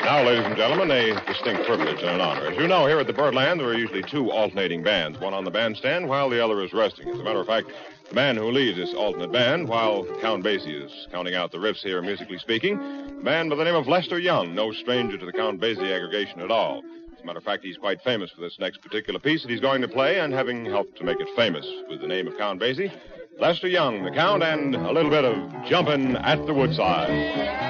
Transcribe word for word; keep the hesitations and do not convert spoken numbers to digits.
Now, ladies and gentlemen, a distinct privilege and an honor. As you know, here at the Birdland, there are usually two alternating bands, one on the bandstand while the other is resting. As a matter of fact, the man who leads this alternate band, while Count Basie is counting out the riffs here, musically speaking, a man by the name of Lester Young, no stranger to the Count Basie aggregation at all. As a matter of fact, he's quite famous for this next particular piece that he's going to play, and having helped to make it famous with the name of Count Basie, Lester Young, the Count, and a little bit of Jumpin' at the Woodside.